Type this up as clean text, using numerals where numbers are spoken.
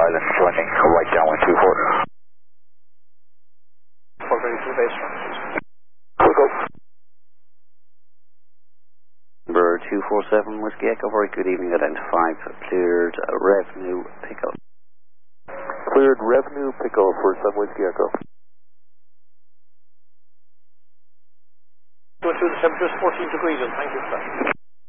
Island, landing right downwind 24. 432 base. We'll go. Number 247 Whiskey Echo, very good evening, identified, cleared revenue pickup. Cleared revenue pickup for 7 Whiskey Echo. 212, the temperature is 14 degrees, and thank you for that.